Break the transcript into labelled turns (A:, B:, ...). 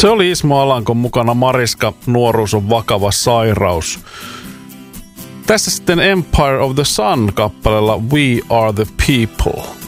A: Se oli Ismo Alankon mukana Mariska, nuoruus on vakava sairaus. Tässä sitten Empire of the Sun -kappaleella We Are the People.